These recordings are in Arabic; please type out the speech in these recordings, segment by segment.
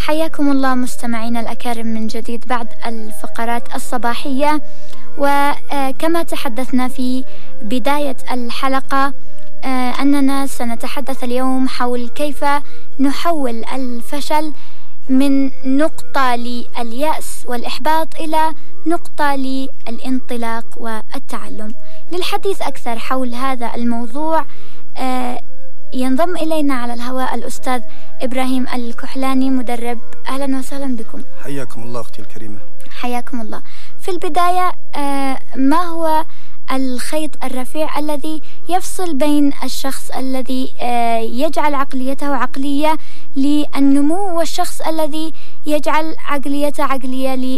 حياكم الله مستمعينا الأكارم من جديد بعد الفقرات الصباحية. وكما تحدثنا في بداية الحلقة أننا سنتحدث اليوم حول كيف نحول الفشل من نقطة لليأس والإحباط إلى نقطة للانطلاق والتعلم. للحديث أكثر حول هذا الموضوع ينضم إلينا على الهواء الأستاذ إبراهيم الكحلاني مدرب. أهلا وسهلا بكم. حياكم الله أختي الكريمة. حياكم الله. في البداية ما هو الخيط الرفيع الذي يفصل بين الشخص الذي يجعل عقليته عقلية للنمو والشخص الذي يجعل عقليته عقلية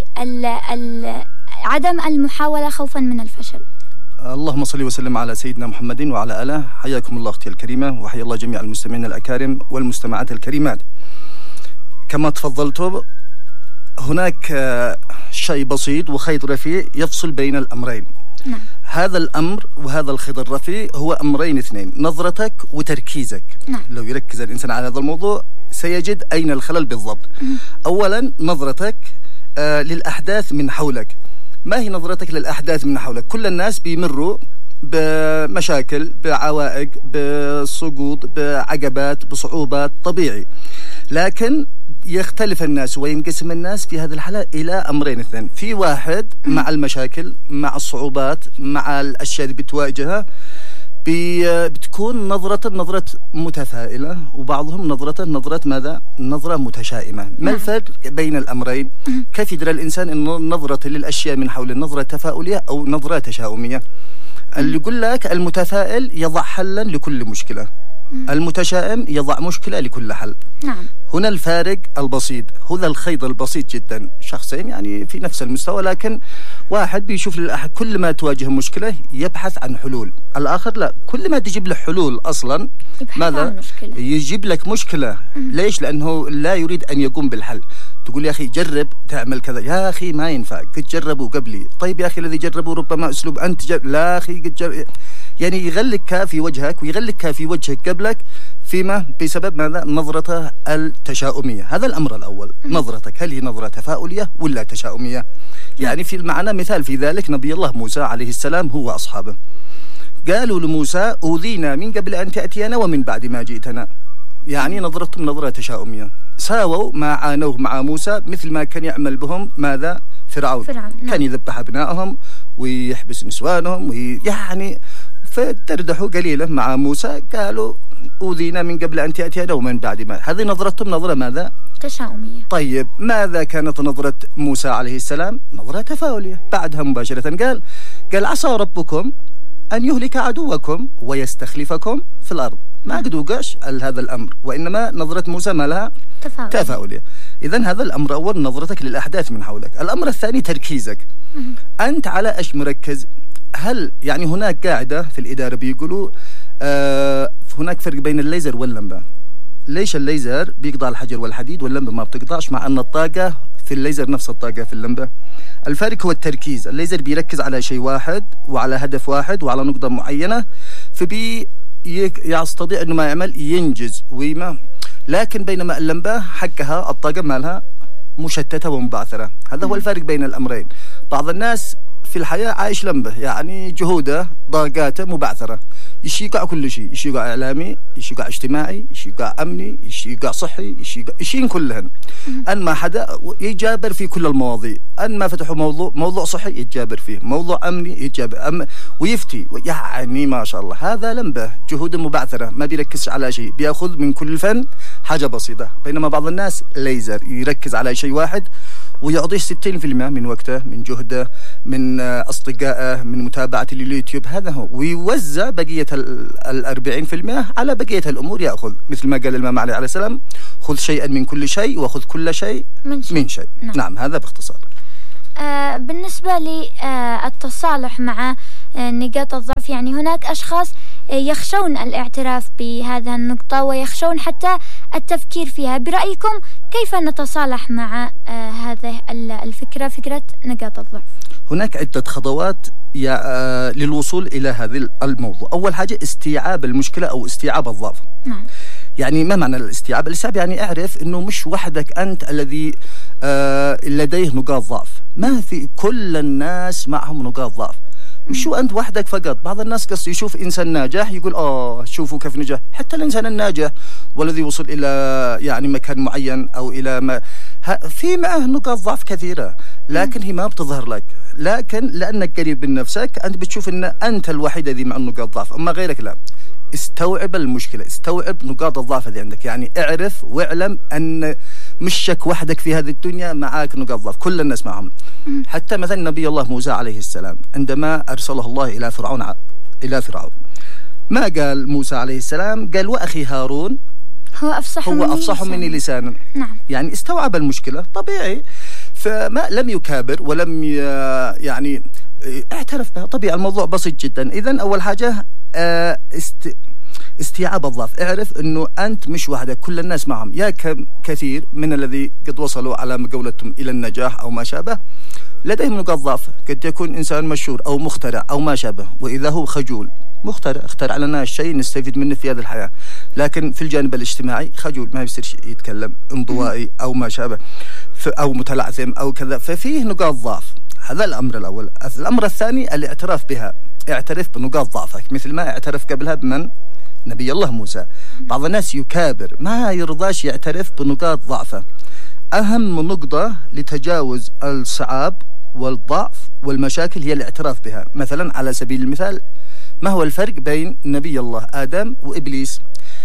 لعدم المحاولة خوفا من الفشل؟ اللهم صل وسلم على سيدنا محمد وعلى آله. حياكم الله أختي الكريمة، وحيا الله جميع المستمعين الأكارم والمستمعات الكريمات. كما تفضلتم هناك شيء بسيط وخيط رفيع يفصل بين الأمرين. نعم. هذا الأمر وهذا الخيط الرفيع هو أمرين اثنين: نظرتك وتركيزك. نعم. لو يركز الإنسان على هذا الموضوع سيجد أين الخلل بالضبط. أولا نظرتك للأحداث من حولك. ما هي نظرتك للأحداث من حولك؟ كل الناس بيمروا بمشاكل، بعوائق، بسقوط، بعقبات، بصعوبات، طبيعي. لكن يختلف الناس وينقسم الناس في هذه الحالة إلى أمرين اثنين: في واحد مع المشاكل، مع الصعوبات، مع الأشياء اللي بتواجهها بتكون نظرة متفائلة، وبعضهم نظرة ماذا؟ نظرة متشائمة. ما الفرق بين الأمرين؟ كيف يدري الإنسان أن نظرة للأشياء من حول النظرة تفاؤلية أو نظرة تشاؤمية؟ اللي يقول لك المتفائل يضع حلا لكل مشكلة، المتشائم يضع مشكلة لكل حل. نعم. هنا الفارق البسيط، هذا الخيط البسيط جدا. شخصين يعني في نفس المستوى، لكن واحد بيشوف كل ما تواجه مشكلة يبحث عن حلول، الآخر لا، كل ما تجيب له حلول أصلا ماذا؟ يجيب لك مشكلة. ليش؟ لأنه لا يريد أن يقوم بالحل. تقول يا أخي جرب تعمل كذا، يا أخي ما ينفع، قد جربوا قبلي. طيب يا أخي الذي جربوا ربما أسلوب أنت لا أخي قد جرب، يعني يغلقك في وجهك ويغلقك في وجهك قبلك، فيما بسبب ماذا؟ نظرته التشاؤمية. هذا الأمر الأول. نظرتك هل هي نظرة تفاؤلية ولا تشاؤمية؟ يعني في المعنى مثال في ذلك نبي الله موسى عليه السلام هو أصحابه قالوا لموسى: أوذينا من قبل أن تأتينا ومن بعد ما جئتنا. يعني نظرتهم نظرة تشاؤمية. ساووا ما عانوه مع موسى مثل ما كان يعمل بهم ماذا؟ فرعون. كان يذبح أبنائهم ويحبس نسوانهم يعني فتردحوا قليلا مع موسى. قالوا: أوذينا من قبل أن تأتينا ومن بعد ما. هذه نظرتهم نظرة ماذا؟ تشاؤمية. طيب ماذا كانت نظرة موسى عليه السلام؟ نظرة تفاؤلية. بعدها مباشرة قال: عسى ربكم أن يهلك عدوكم ويستخلفكم في الأرض. ما قد وقعش هذا الأمر، وإنما نظرة موسى ما لها؟ تفاؤلية. إذن هذا الأمر أول، نظرتك للأحداث من حولك. الأمر الثاني تركيزك. أنت على إيش مركز؟ هل يعني هناك قاعدة في الإدارة بيقولوا هناك فرق بين الليزر واللمبة. ليش الليزر بيقطع الحجر والحديد واللمبة ما بتقطعش، مع أن الطاقة في الليزر نفس الطاقة في اللمبة؟ الفارق هو التركيز. الليزر بيركز على شيء واحد وعلى هدف واحد وعلى نقطة معينة، يستطيع أنه ما يعمل ينجز ويما. لكن بينما اللمبة حقها الطاقة مالها مشتتة ومبعثرة. هذا هو الفارق بين الأمرين. بعض الناس في الحياة عايش لمبة، يعني جهوده طاقاته مبعثرة، يشيقع كل شيء، يشيقع إعلامي، يشيقع اجتماعي، يشيقع أمني، يشيقع صحي، يشين كلهن. أن ما حدا يجابر في كل المواضيع، أن ما فتحوا موضوع صحي يتجابر فيه، موضوع أمني يتجابر ويفتي، يعني ما شاء الله. هذا لمبة، جهود مبعثرة، ما بيركز على شيء، بيأخذ من كل فن حاجة بسيطة. بينما بعض الناس ليزر، يركز على شيء واحد ويعطيه 60% من وقته، من جهده، من أصدقائه، من متابعة اليوتيوب. هذا هو، ويوزع بقية 40% على بقية الأمور. يأخذ مثل ما قال الإمام علي عليه السلام: خذ شيئا من كل شيء وخذ كل شيء من شيء. نعم، هذا باختصار. بالنسبة للتصالح مع نقاط الضعف، يعني هناك أشخاص يخشون الاعتراف بهذه النقطة ويخشون حتى التفكير فيها. برأيكم كيف نتصالح مع هذه الفكرة، فكرة نقاط الضعف؟ هناك عدة خطوات للوصول إلى هذا الموضوع. أول حاجة استيعاب المشكلة أو استيعاب الضعف. نعم. يعني ما معنى الاستيعاب؟ الاستيعاب يعني اعرف انه مش وحدك انت الذي لديه نقاط ضعف، ما في، كل الناس معهم نقاط ضعف، مش انت وحدك فقط. بعض الناس قصدي يشوف انسان ناجح يقول شوفوا كيف نجح. حتى الانسان الناجح والذي وصل الى يعني مكان معين او الى ما في معه نقاط ضعف كثيره، لكن هي ما بتظهر لك، لكن لانك قريب من نفسك انت بتشوف ان انت الوحيد الذي مع نقاط ضعف، اما غيرك لا. استوعب المشكله، استوعب نقاط الضعف اللي عندك، يعني اعرف واعلم ان مشك وحدك في هذه الدنيا، معك نقاط ضعف، كل الناس معهم. حتى مثلا نبي الله موسى عليه السلام عندما ارسله الله الى فرعون ما قال موسى عليه السلام، قال واخي هارون هو افصح مني لسانا. نعم. يعني استوعب المشكله طبيعي، فما لم يكابر ولم يعني اعترف بها، طبيعي، الموضوع بسيط جدا. اذا اول حاجه استيعاب الضعف، اعرف انه انت مش وحدك، كل الناس معهم، يا كثير من الذي قد وصلوا على قولتهم الى النجاح او ما شابه لديهم نقاط ضعف. قد يكون انسان مشهور او مخترع او ما شابه، واذا هو خجول اخترع لنا شيء نستفيد منه في هذه الحياه، لكن في الجانب الاجتماعي خجول، ما يصير يتكلم، انطوائي او ما شابه، او متلعثم او كذا، ففيه نقاط ضعف. هذا الامر الاول. الامر الثاني الاعتراف بها، اعترف بنقاط ضعفك مثل ما اعترف قبلها بمن؟ نبي الله موسى. بعض الناس يكابر، ما يرضاش يعترف بنقاط ضعفه. أهم نقطة لتجاوز الصعاب والضعف والمشاكل هي الاعتراف بها. مثلا على سبيل المثال، ما هو الفرق بين نبي الله آدم وإبليس؟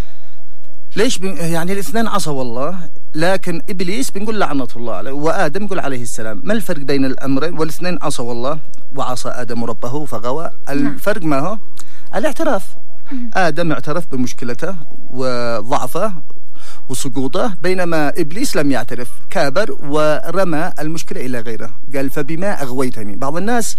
ليش يعني الاثنين عصوا الله، لكن إبليس بنقول لعنة الله عليه، وآدم نقول عليه السلام. ما الفرق بين الأمرين؟ والاثنين عصوا الله، وعصى آدم ربه فغوى. الفرق ما هو؟ الاعتراف. آدم اعترف بمشكلته وضعفه وسقوطه، بينما إبليس لم يعترف، كابر ورمى المشكلة إلى غيره، قال فبما أغويتني. بعض الناس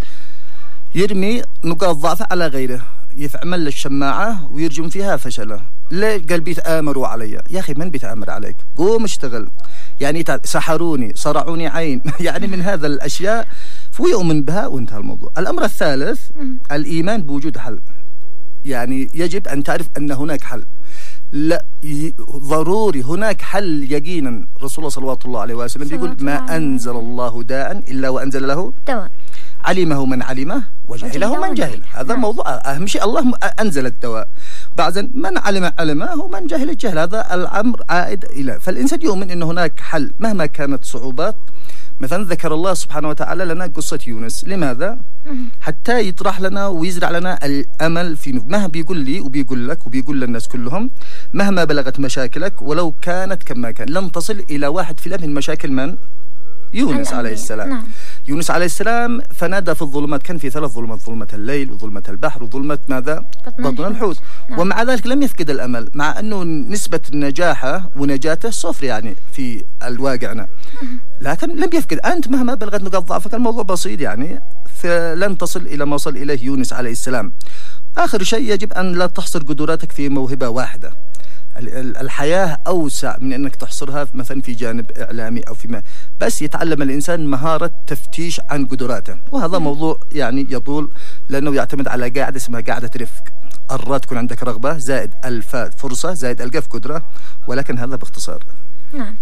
يرمي نقاط ضعفه على غيره، يعمل الشماعة ويرجم فيها فشله. ليه؟ قال بيتآمروا علي. يا أخي من بيتآمر عليك؟ قوم اشتغل. يعني سحروني، صرعوني عين يعني من هذا الأشياء، ويؤمن بها وانتهى الموضوع. الأمر الثالث الإيمان بوجود حل، يعني يجب أن تعرف أن هناك حل، لا ضروري هناك حل يقينا. رسول الله صلوات الله عليه وسلم يقول ما أنزل الله داء إلا وأنزل له دواء، علمه من علمه وجهله من جهل. هذا موضوع أهم شيء، الله أنزل الدواء، بعدين من علمه ومن جهل الجهل. هذا الأمر عائد إلى، فالإنسان يؤمن أن هناك حل مهما كانت صعوبات. مثلا ذكر الله سبحانه وتعالى لنا قصة يونس، لماذا؟ حتى يطرح لنا ويزرع لنا الأمل في مهما بيقول لي وبيقول لك وبيقول للناس كلهم، مهما بلغت مشاكلك ولو كانت كما كان لن تصل إلى 1% من مشاكل من؟ يونس عليه السلام. نعم. يونس عليه السلام فنادى في الظلمات، كان في 3 ظلمات، ظلمة الليل وظلمة البحر وظلمة ماذا؟ بطن الحوت. نعم. ومع ذلك لم يفقد الأمل، مع أنه نسبة نجاحه ونجاته صفر يعني في الواقعنا، لكن لم يفقد. أنت مهما بلغت نقاط ضعفك الموضوع بسيط يعني، فلن تصل إلى ما وصل إليه يونس عليه السلام. آخر شيء يجب أن لا تحصر قدراتك في موهبة واحدة. الحياة أوسع من أنك تحصرها مثلا في جانب إعلامي أو في ما، بس يتعلم الإنسان مهارة تفتيش عن قدراته، وهذا موضوع يعني يطول، لأنه يعتمد على قاعدة اسمها قاعدة رفق. الرا تكون عندك رغبة زائد الفا فرصة زائد القف قدرة، ولكن هذا باختصار. نعم.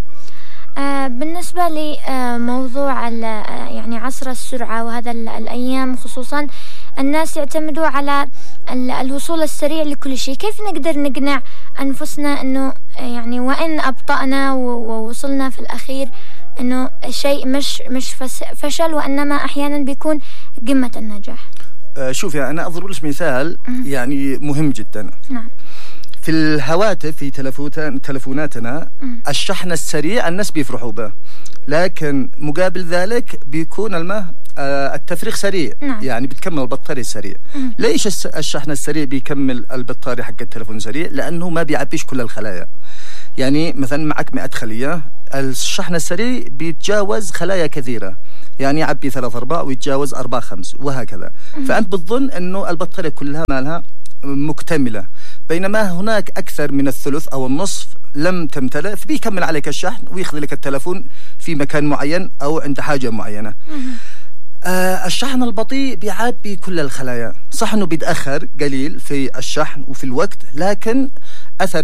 بالنسبة لموضوع يعني عصر السرعة وهذا الأيام خصوصا، الناس يعتمدوا على الوصول السريع لكل شيء. كيف نقدر نقنع أنفسنا أنه يعني وإن أبطأنا ووصلنا في الأخير أنه شيء مش فشل، وإنما أحيانا بيكون قمة النجاح؟ شوفي أنا أضرب لك مثال يعني مهم جدا. نعم. في الهواتف، في تلفوناتنا الشحن السريع الناس بيفرحوا به، لكن مقابل ذلك بيكون التفريغ سريع. نعم. يعني بتكمل البطارية سريع. ليش الشحن السريع بيكمل البطارية حق التلفون سريع؟ لأنه ما بيعبيش كل الخلايا. يعني مثلا معك 100 خلية، الشحن السريع بيتجاوز خلايا كثيرة، يعني يعبي 3-4 ويتجاوز 4-5 وهكذا. فأنت بتظن أنه البطارية كلها مالها مكتملة، بينما هناك أكثر من الثلث أو النصف لم تمتلئ، فبيكمل عليك الشحن ويخذ لك التلفون في مكان معين أو عند حاجة معينة. الشحن البطيء بيعبي كل الخلايا، صح أنه بيتأخر قليل في الشحن وفي الوقت، لكن أثره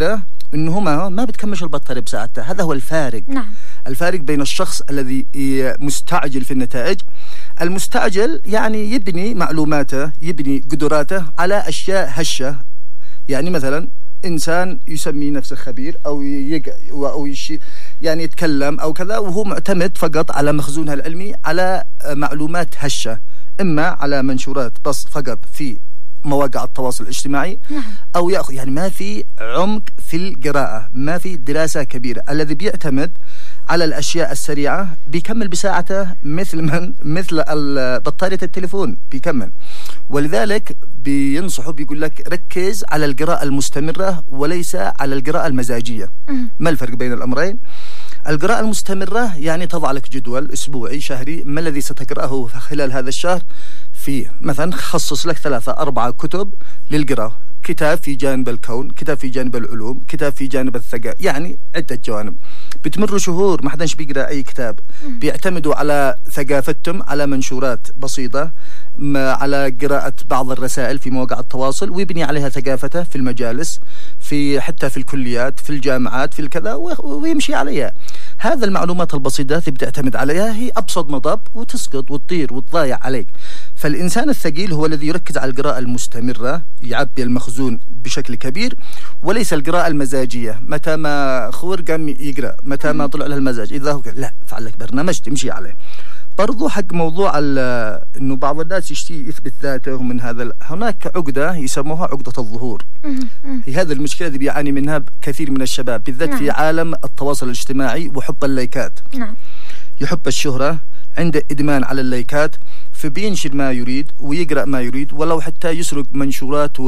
إنهما ما بتكملش البطارية بساعتها. هذا هو الفارق. نعم. الفارق بين الشخص الذي مستعجل في النتائج. المستعجل يعني يبني معلوماته، يبني قدراته على أشياء هشة. يعني مثلا إنسان يسمي نفسه خبير أو يعني يتكلم أو كذا، وهو معتمد فقط على مخزونها العلمي على معلومات هشة، إما على منشورات بس فقط في مواقع التواصل الاجتماعي. نعم. أو يأخذ يعني ما في عمق في القراءة، ما في دراسة كبيرة. الذي بيعتمد على الأشياء السريعة بيكمل بساعته مثل بطارية التليفون بيكمل. ولذلك بينصحوا بيقول لك ركز على القراءة المستمرة وليس على القراءة المزاجية. ما الفرق بين الأمرين؟ القراءة المستمرة يعني تضع لك جدول أسبوعي شهري، ما الذي ستقرأه خلال هذا الشهر. في مثلا خصص لك 3-4 كتب للقراءة، كتاب في جانب الكون، كتاب في جانب العلوم، كتاب في جانب الثقافة، يعني عدة جوانب. بتمر شهور ما حداش بيقرأ أي كتاب، بيعتمدوا على ثقافتهم، على منشورات بسيطة، على قراءة بعض الرسائل في مواقع التواصل، ويبني عليها ثقافته في المجالس، في حتى في الكليات، في الجامعات، في الكذا، ويمشي عليها. هذا المعلومات البسيطة اللي بتعتمد عليها هي أبسط مطب وتسقط وتطير وتضايع عليك. فالإنسان الثقيل هو الذي يركز على القراءة المستمرة، يعبي المخزون بشكل كبير، وليس القراءة المزاجية. متى ما خور قام يقرأ، متى ما طلع له المزاج إذا هو لا فعل لك برنامج تمشي عليه. برضو حق موضوع إنه بعض الناس يشتي يثبت ذاته من هذا، هناك عقدة يسموها عقدة الظهور. هي هذه المشكلة اللي بيعاني منها كثير من الشباب بالذات. نعم. في عالم التواصل الاجتماعي وحب اللايكات. نعم. يحب الشهرة، عنده إدمان على اللايكات، فبينشر ما يريد ويقرأ ما يريد، ولو حتى يسرق منشورات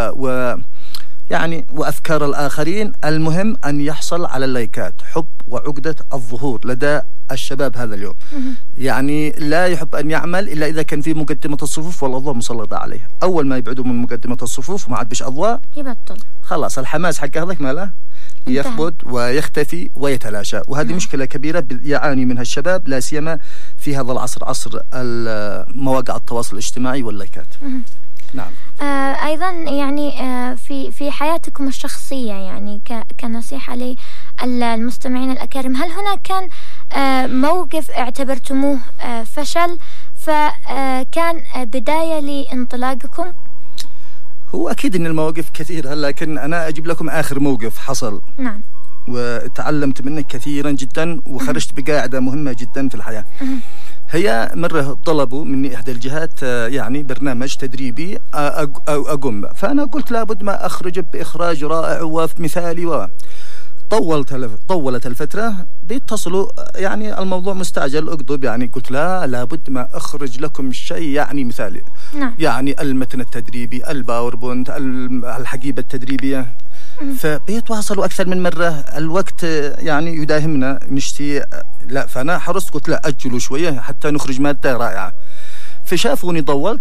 يعني وأفكار الآخرين. المهم أن يحصل على اللايكات. حب وعقدة الظهور لدى الشباب هذا اليوم. يعني لا يحب أن يعمل إلا إذا كان في مقدمة الصفوف والأضواء مسلطة عليه. أول ما يبعدوا من مقدمة الصفوف وما عاد بش أضواء يبطل، خلاص الحماس حق هذاك ماله يثبت ويختفي ويتلاشى. وهذه مشكلة كبيرة يعاني منها الشباب، لا سيما في هذا العصر، عصر مواقع التواصل الاجتماعي واللايكات. نعم. أيضا يعني في حياتكم الشخصية، يعني كنصيحة للمستمعين الأكارم، هل هناك كان موقف اعتبرتموه فشل فكان بداية لانطلاقكم؟ هو أكيد إن المواقف كثيرة، لكن أنا أجيب لكم آخر موقف حصل. نعم. وتعلمت منه كثيرا جدا وخرجت بقاعدة مهمة جدا في الحياة. هي مرة طلبوا مني إحدى الجهات يعني برنامج تدريبي أقوم به، فأنا قلت لابد ما أخرج بإخراج رائع ومثالي. طولت الفترة، بيتصلوا يعني الموضوع مستعجل اكتب، يعني قلت لابد ما أخرج لكم شيء يعني مثالي. نعم. يعني المتن التدريبي، الباوربوينت، الحقيبة التدريبية. فبيتواصلوا أكثر من مرة، الوقت يعني يداهمنا نشتي، لا فأنا حرصت قلت لا أجلوا شوية حتى نخرج مادة رائعة. فشافوني طولت،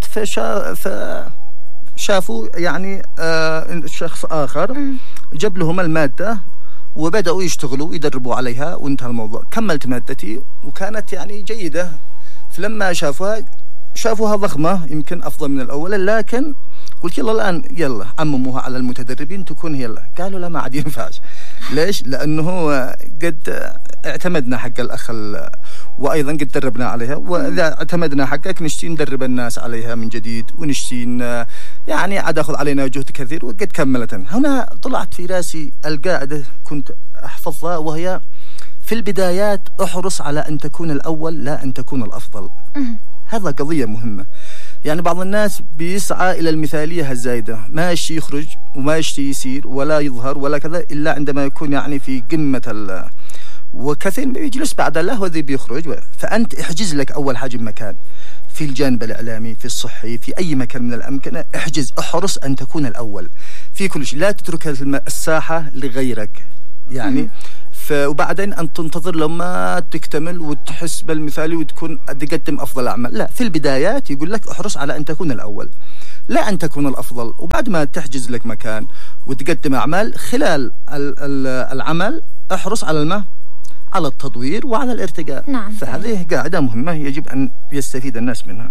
فشافوا يعني شخص آخر جاب لهم المادة وبدأوا يشتغلوا يدربوا عليها، وانتهى الموضوع. كملت مادتي وكانت يعني جيدة، فلما شافوها ضخمة يمكن أفضل من الأول، لكن قلت يلا الآن يلا عمموها على المتدربين تكون يلا. قالوا لا ما عاد ينفعش. ليش؟ لأنه قد اعتمدنا حق الأخ وأيضا قد دربنا عليها، وإذا اعتمدنا حقك نشتي ندرب الناس عليها من جديد، ونشتي يعني عاد أخذ علينا جهد كثير، وقد كملت. هنا طلعت في راسي القاعدة كنت أحفظها، وهي في البدايات احرص على أن تكون الأول لا أن تكون الأفضل. هذا قضية مهمة. يعني بعض الناس بيسعى إلى المثالية الزايدة، ما يشتي يخرج وما يشتي يسير ولا يظهر ولا كذا إلا عندما يكون يعني في قمة وكثير بيجلس بعد الله وذي بيخرج. فأنت احجز لك أول حاجة مكان في الجانب الإعلامي، في الصحي، في أي مكان من الأمكنة، احرص أن تكون الأول في كل شيء. لا تترك الساحة لغيرك يعني. وبعدين أن تنتظر لما تكتمل وتحس بالمثالي وتكون تقدم أفضل أعمال. لا، في البدايات يقول لك احرص على أن تكون الأول لا أن تكون الأفضل. وبعد ما تحجز لك مكان وتقدم أعمال خلال العمل احرص على على التطوير وعلى الارتقاء. نعم. فهذه قاعدة مهمة يجب أن يستفيد الناس منها.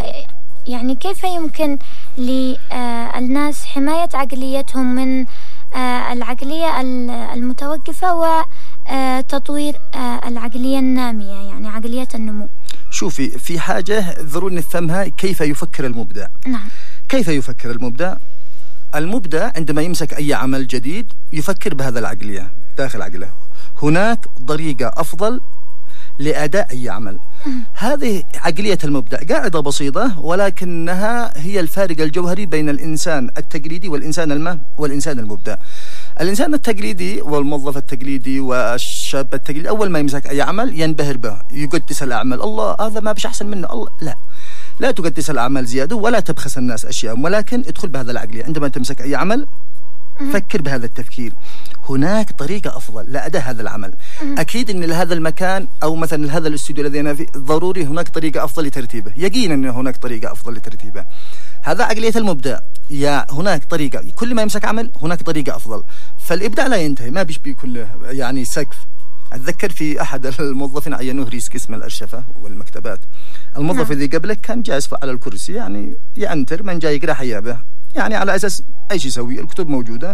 يعني كيف يمكن للناس حماية عقليتهم من العقلية المتوقفة وتطوير العقلية النامية، يعني عقلية النمو. شوفي، في حاجة ضروري نفهمها، كيف يفكر المبدع. نعم. كيف يفكر المبدع؟ المبدع عندما يمسك أي عمل جديد يفكر بهذا العقلية داخل عقله. هناك طريقة أفضل لأداء أي عمل. هذه عقلية المبدع، قاعدة بسيطة ولكنها هي الفارق الجوهري بين الإنسان التقليدي والإنسان المبدع. الإنسان التقليدي والموظف التقليدي والشاب التقليدي أول ما يمسك أي عمل ينبهر به، يقدس الأعمال، الله هذا ما بش أحسن منه، الله لا تقدس الأعمال زيادة ولا تبخس الناس أشياء، ولكن ادخل بهذا العقلية. عندما تمسك أي عمل فكر بهذا التفكير، هناك طريقة أفضل لأداء هذا العمل. أكيد أن لهذا المكان أو مثلا لهذا الاستوديو الذي أنا فيه ضروري هناك طريقة أفضل لترتيبه، يقينا أن هناك طريقة أفضل لترتيبه. هذا عقلية المبدع، هناك طريقة، كل ما يمسك عمل هناك طريقة أفضل. فالإبداع لا ينتهي، ما بيش كله يعني سقف. أتذكر في أحد الموظفين عينوه رئيس قسم الأرشفة والمكتبات. الموظف الذي قبلك كان جالس على الكرسي، يعني يأنتر من جاي يقرأ حيابه، يعني على أساس أيش يسوي؟ الكتب موجودة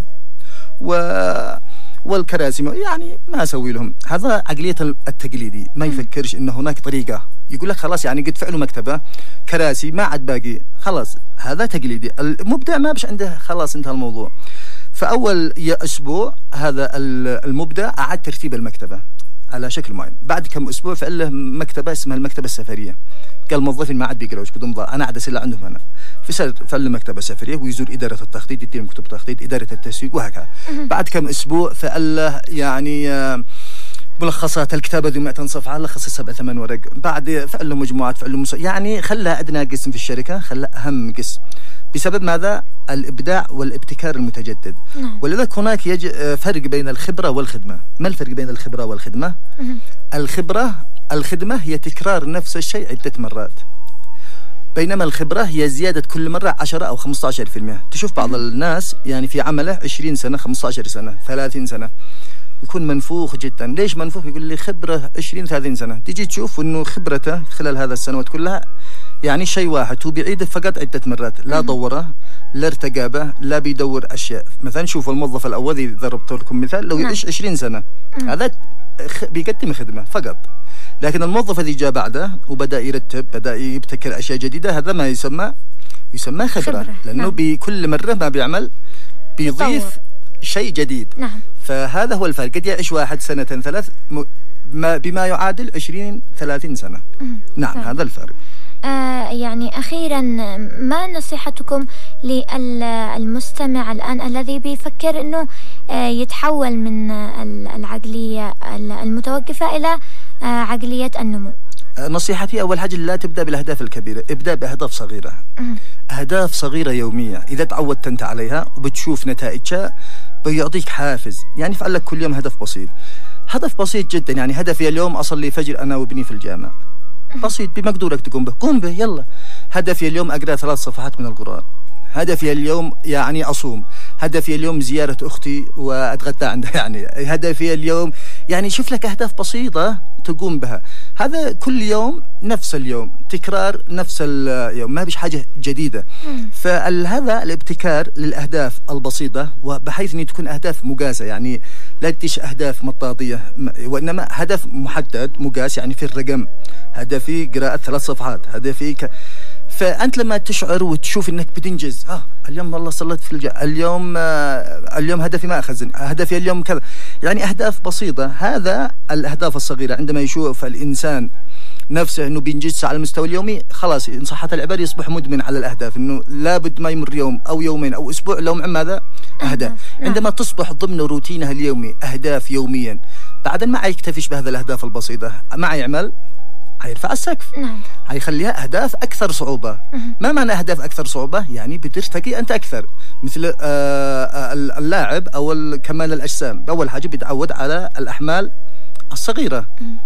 والكراسي يعني ما أسوي لهم. هذا عقلية التقليدي، ما يفكرش إن هناك طريقة. يقول لك خلاص يعني قد فعلوا مكتبة كراسي ما عاد باقي، خلاص هذا تقليدي. المبدع ما بش عنده، خلاص انتهى الموضوع. فأول أسبوع هذا المبدع أعاد ترتيب المكتبة على شكل معين. بعد كم أسبوع فقال له مكتبة اسمها المكتبة السفرية. قال موظفين ما عاد بيقرأوا ايش بدهم ضاع، أنا عاد أسئلة عندهم هنا. فقال له مكتبة سفرية ويزور إدارة التخطيط، يديهم كتب تخطيط، إدارة التسويق وهكذا. بعد كم أسبوع فقال له يعني ملخصات الكتابة ذو 200 صفحة، لخص 7-8 ورق. بعد فقال له مجموعات، فقال له يعني خلى أدنى قسم في الشركة، خلى أهم قسم. بسبب ماذا؟ الإبداع والابتكار المتجدد. ولذلك هناك فرق بين الخبرة والخدمة. ما الفرق بين الخبرة والخدمة؟ الخدمة هي تكرار نفس الشيء عدة مرات، بينما الخبرة هي زيادة كل مرة 10 أو 15%. تشوف بعض الناس يعني في عمله 20 سنة 15 سنة 30 سنة يكون منفوخ جدا. ليش منفوخ؟ يقول لي خبرة 20-30 سنة. تيجي تشوف أنه خبرته خلال هذا السنوات كلها يعني شيء واحد، هو بيعيده فقط عدة مرات، لا دوره لا ارتقابه لا بيدور أشياء. مثلا شوف الموظف الأول اللي ضربت لكم مثال، لو يعيش 20 سنة هذا بيقدم خدمة فقط. لكن الموظف الذي جاء بعده وبدأ يرتب، بدأ يبتكر أشياء جديدة، هذا ما يسمى خبرة. لأنه بكل مرة ما بيعمل بيضيف شيء جديد. فهذا هو الفرق. قد يعيش واحد 2-3 بما يعادل 20-30 سنة. نعم هذا الفرق. يعني أخيرا، ما نصيحتكم للمستمع الآن الذي بيفكر أنه يتحول من العقلية المتوقفة إلى عقلية النمو؟ نصيحتي أول حاجة لا تبدأ بالأهداف الكبيرة، ابدأ بأهداف صغيرة. أهداف صغيرة يومية، إذا تعودت أنت عليها وبتشوف نتائجها بيعطيك حافز. يعني فعل لك كل يوم هدف بسيط، هدف بسيط جدا. يعني هدفي اليوم أصلي فجر أنا وابني في الجامع، بسيط بمقدورك تقوم به، قوم به يلا. هدفي اليوم أقرأ 3 صفحات من القرآن. هدفي اليوم يعني أصوم. هدفي اليوم زيارة أختي وأتغدى عندها. يعني هدفي اليوم يعني شوف لك أهداف بسيطة تقوم بها. هذا كل يوم نفس اليوم، تكرار نفس اليوم، ما بيش حاجة جديدة. فهذا الابتكار للأهداف البسيطة، وبحيث أن تكون أهداف مقاسة. يعني لا تديش أهداف مطاطية، وإنما هدف محدد مقاس. يعني في الرقم هدفي قراءة 3 صفحات، هدفي فأنت لما تشعر وتشوف إنك بتنجز، اليوم والله صليت في اليوم هدفي ما أخزن، هدفي اليوم كذا. يعني أهداف بسيطة. هذا الأهداف الصغيرة عندما يشوف الإنسان نفسه إنه بينجز على المستوى اليومي، خلاص إن صحت العبارة يصبح مدمن على الأهداف. إنه لابد ما يمر يوم أو يومين أو أسبوع لو مع ماذا؟ أهداف. عندما تصبح ضمن روتينها اليومي أهداف يوميا، بعدين ما يكتفيش بهذه الأهداف البسيطة، ما يعمل هيرفع السقف. هيخليها أهداف أكثر صعوبة. ما معنى أهداف أكثر صعوبة؟ يعني بترتقي أنت أكثر. مثل اللاعب أو كمال الأجسام، أول حاجة بيتعود على الأحمال الصغيرة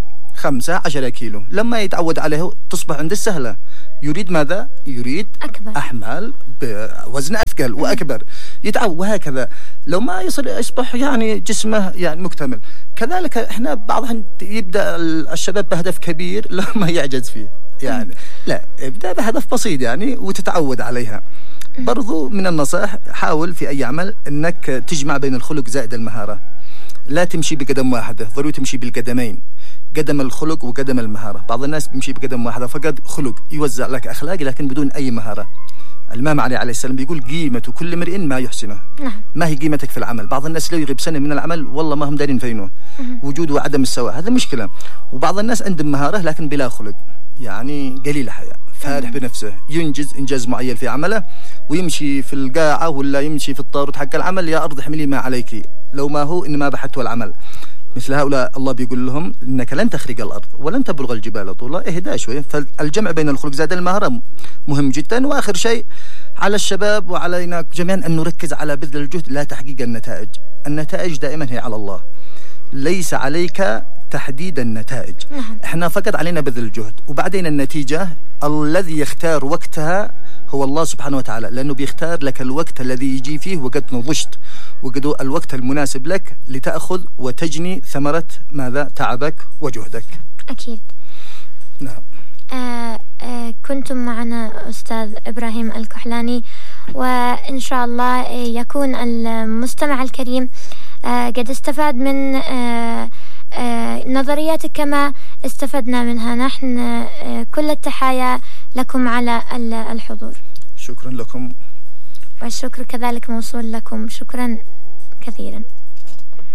15 كيلو. لما يتعود عليه تصبح عنده السهلة. يريد ماذا؟ يريد أكبر. أحمال بوزن أثقل وأكبر، يتعود. وهكذا لو ما يصبح يعني جسمه يعني مكتمل. كذلك احنا بعضهم يبدأ الشباب بهدف كبير لما يعجز فيه. يعني لا، ابدأ بهدف بسيط يعني وتتعود عليها. برضو من النصائح حاول في أي عمل أنك تجمع بين الخلق زائد المهارة. لا تمشي بقدم واحدة، ضروري تمشي بالقدمين، قدم الخلق وقدم المهارة. بعض الناس بيمشي بقدم واحدة فقط خلق، يوزع لك أخلاق لكن بدون أي مهارة. الإمام علي عليه السلام بيقول قيمة كل امرئ ما يحسنه. ما هي قيمتك في العمل. بعض الناس لو يغيب سنة من العمل والله ما هم دارين فينه، وجود وعدم السواء، هذا مشكلة. وبعض الناس عندهم مهارة لكن بلا خلق، يعني قليل حياء، فارح بنفسه، ينجز إنجاز معين في عمله ويمشي في القاعة ولا يمشي في الطاروت حق العمل، يا أرض احملي ما عليك، لو ما هو إنما بحثت العمل. مثل هؤلاء الله بيقول لهم إنك لن تخرق الأرض ولن تبلغ الجبال طولا. اهدى شوية. فالجمع بين الخلق زاد المهارة مهم جدا. وآخر شيء على الشباب وعلينا جميعا أن نركز على بذل الجهد لا تحقيق النتائج. النتائج دائما هي على الله، ليس عليك تحديد النتائج. احنا فقط علينا بذل الجهد، وبعدين النتيجة الذي يختار وقتها هو الله سبحانه وتعالى، لأنه بيختار لك الوقت الذي يجي فيه وقد نضجت، وقد الوقت المناسب لك لتأخذ وتجني ثمرة ماذا؟ تعبك وجهدك. أكيد. نعم. كنتم معنا أستاذ إبراهيم الكحلاني، وإن شاء الله يكون المستمع الكريم قد استفاد من نظرياتك كما استفدنا منها نحن. كل التحايا لكم على الحضور. شكرا لكم. والشكر كذلك موصول لكم، شكرا كثيرا.